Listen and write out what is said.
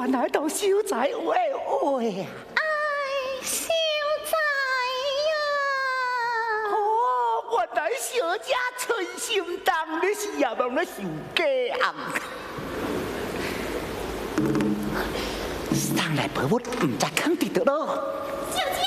原来都小仔喂喂啊！ 哎，小仔呀！ 哦，原来小姐春心动，你是也望咧受假暗。当来陪我，唔知肯定得咯。 小姐。